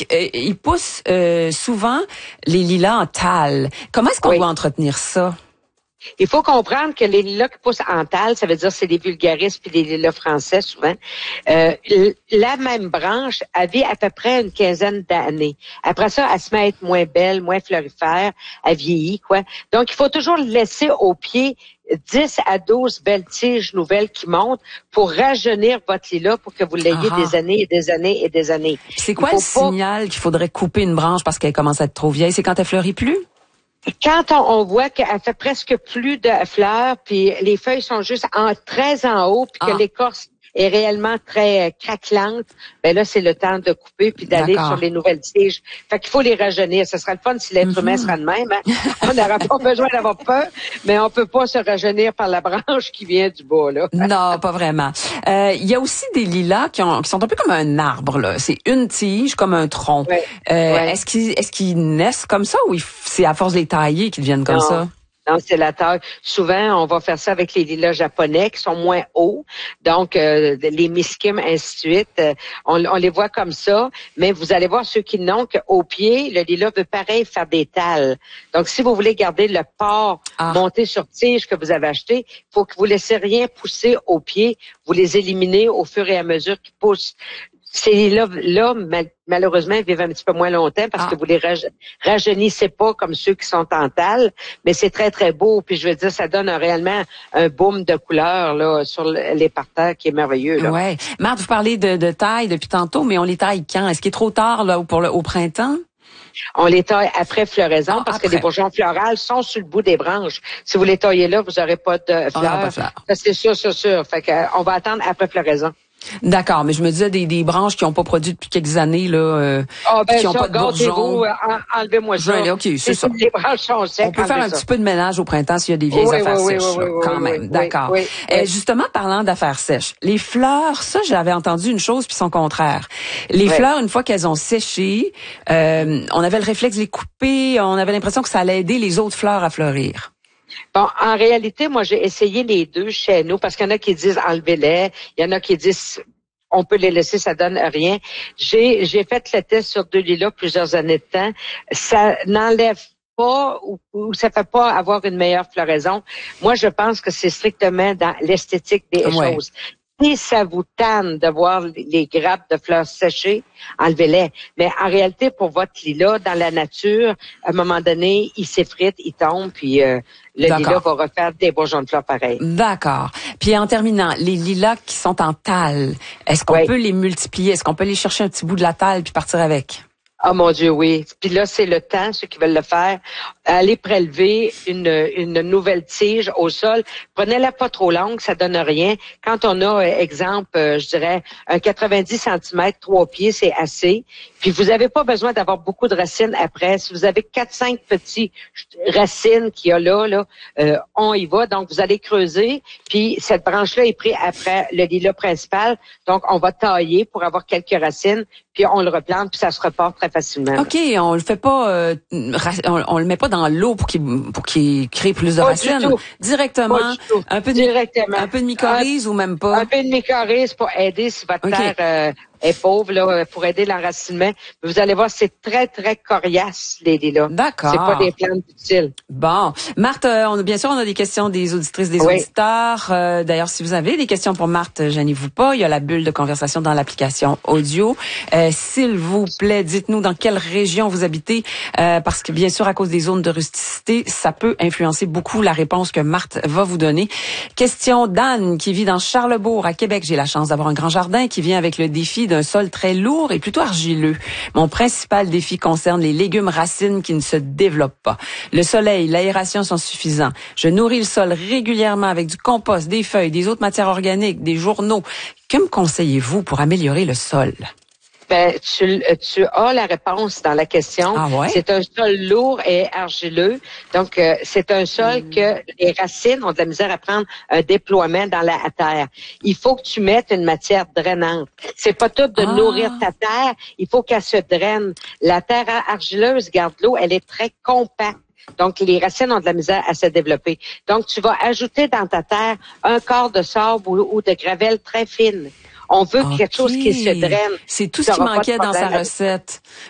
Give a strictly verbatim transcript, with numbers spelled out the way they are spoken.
euh, ils poussent euh, souvent les lilas en tàle. Comment est-ce qu'on Oui. doit entretenir ça? Il faut comprendre que les lilas qui poussent en tàle, ça veut dire que c'est des vulgaris puis des lilas français souvent. Euh, la même branche, elle vit à peu près une quinzaine d'années. Après ça, elle se met à être moins belle, moins florifère, elle vieillit, quoi. Donc, il faut toujours laisser au pied dix à douze belles tiges nouvelles qui montent pour rajeunir votre lilas pour que vous l'ayez Ah. des années et des années et des années. C'est quoi Il le faut pas... signal qu'il faudrait couper une branche parce qu'elle commence à être trop vieille? C'est quand elle fleurit plus? Quand on, on voit qu'elle fait presque plus de fleurs, puis les feuilles sont juste en, très en haut, puis que Ah. l'écorce est réellement très euh, craquelante, ben là, c'est le temps de couper puis d'aller D'accord. sur les nouvelles tiges. Fait qu'il faut les rajeunir. Ce serait le fun si l'être Mm-hmm. humain sera de même. Hein? On n'aura pas besoin d'avoir peur, mais on peut pas se rajeunir par la branche qui vient du bas, là. Non, pas vraiment. Euh, Il y a aussi des lilas qui, ont, qui sont un peu comme un arbre, là. C'est une tige comme un tronc. Ouais. Euh, Ouais. Est-ce qu'ils est-ce qu'ils naissent comme ça ou il f- c'est à force de les tailler qu'ils deviennent comme Non. ça? Non, c'est la taille. Souvent, on va faire ça avec les lilas japonais qui sont moins hauts. Donc, euh, les miskim, ainsi de suite. Euh, on, on les voit comme ça. Mais vous allez voir ceux qui n'ont qu'au pied, le lilas veut pareil faire des tàles. Donc, si vous voulez garder le port Ah. monté sur tige que vous avez acheté, il faut que vous laissez rien pousser au pied. Vous les éliminez au fur et à mesure qu'ils poussent. Ces lilas-là, mal, malheureusement, vivent un petit peu moins longtemps parce Ah. que vous les raj- rajeunissez pas comme ceux qui sont en tàle, mais c'est très, très beau. Puis je veux dire, ça donne un, réellement un boom de couleurs là sur le- les parterres qui est merveilleux. Là. Ouais. Marthe, vous parlez de, de taille depuis tantôt, mais on les taille quand? Est-ce qu'il est trop tard là pour le, au printemps? On les taille après floraison Ah, parce après. que les bourgeons florales sont sur le bout des branches. Si vous les taillez là, vous n'aurez pas de On n'aura fleurs. pas de fleurs. Ça, c'est sûr, c'est sûr. Fait que, euh, on va attendre après floraison. D'accord, mais je me disais des, des branches qui n'ont pas produit depuis quelques années, là, euh, Ah ben qui n'ont ça, pas de gâtez-vous, bourgeons. euh, en- enlevez-moi Je ça. vais aller, OK, c'est ça. Les branches sont secs. On peut faire enlevez un ça. petit peu de ménage au printemps s'il y a des vieilles Oui, affaires oui, oui, sèches, oui, là, oui, quand oui, même. oui, D'accord. oui, Euh, oui. justement, parlant d'affaires sèches, les fleurs, ça, j'avais entendu une chose puis son contraire. Les Oui. fleurs, une fois qu'elles ont séché, euh, on avait le réflexe de les couper, on avait l'impression que ça allait aider les autres fleurs à fleurir. Bon, en réalité, moi, j'ai essayé les deux chez nous parce qu'il y en a qui disent enlevez-les, il y en a qui disent on peut les laisser, ça donne rien. J'ai j'ai fait le test sur deux lilas plusieurs années de temps. Ça n'enlève pas ou, ou ça fait pas avoir une meilleure floraison. Moi, je pense que c'est strictement dans l'esthétique des Ouais. choses. Si ça vous tanne de voir les grappes de fleurs séchées, enlevez-les. Mais en réalité, pour votre lilas, dans la nature, à un moment donné, il s'effrite, il tombe, puis euh, le D'accord. lilas va refaire des bourgeons de fleurs pareils. D'accord. Puis en terminant, les lilas qui sont en tàle, est-ce qu'on Oui. peut les multiplier? Est-ce qu'on peut aller chercher un petit bout de la tàle puis partir avec? Ah mon Dieu, oui. Puis là, c'est le temps, ceux qui veulent le faire, aller prélever une, une nouvelle tige au sol. Prenez-la pas trop longue, ça donne rien. Quand on a, euh, exemple, euh, je dirais, un quatre-vingt-dix centimètres, trois pieds, c'est assez. Puis vous n'avez pas besoin d'avoir beaucoup de racines après. Si vous avez quatre, cinq petits racines qu'il y a là, là, euh, on y va. Donc, vous allez creuser. Puis cette branche-là est prise après le lilas principal. Donc, on va tailler pour avoir quelques racines. Puis on le replante, puis ça se repart très facilement. OK, on le fait pas, euh, ra- on, on le met pas dans l'eau pour qu'il pour qu'il crée plus de Pas du racines. tout. Directement, Pas du tout. un peu de Directement. un peu de mycorhize ou même pas. Un peu de mycorhize pour aider si votre OK. terre euh, est pauvre, là, pour aider l'enracinement. Vous allez voir, c'est très, très coriace, les lilas. D'accord. C'est pas des plantes utiles. Bon, Marthe, euh, on, bien sûr, on a des questions des auditrices, des Oui. auditeurs. Euh, D'ailleurs, si vous avez des questions pour Marthe, gênez-vous pas. Il y a la bulle de conversation dans l'application audio. Euh, S'il vous plaît, dites-nous dans quelle région vous habitez, euh, parce que bien sûr, à cause des zones de rusticité, ça peut influencer beaucoup la réponse que Marthe va vous donner. Question d'Anne, qui vit dans Charlesbourg, à Québec. J'ai la chance d'avoir un grand jardin qui vient avec le défi d'un sol très lourd et plutôt argileux. Mon principal défi concerne les légumes racines qui ne se développent pas. Le soleil, l'aération sont suffisants. Je nourris le sol régulièrement avec du compost, des feuilles, des autres matières organiques, des journaux. Que me conseillez-vous pour améliorer le sol? Ben, tu, tu as la réponse dans la question. Ah ouais? C'est un sol lourd et argileux. Donc, euh, c'est un sol que les racines ont de la misère à prendre un déploiement dans la terre. Il faut que tu mettes une matière drainante. C'est pas tout de Ah. nourrir ta terre. Il faut qu'elle se draine. La terre argileuse garde l'eau. Elle est très compacte. Donc, les racines ont de la misère à se développer. Donc, tu vas ajouter dans ta terre un quart de sable ou, ou de gravelle très fine. On veut OK. quelque chose qui se draine. C'est tout Tu ce qui n'auras pas de manquait dans sa problème avec- recette.